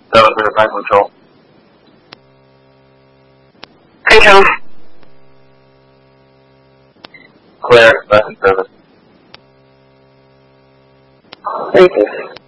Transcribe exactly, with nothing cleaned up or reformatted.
seven clear five control. Control. Clear, back in service. Thank you.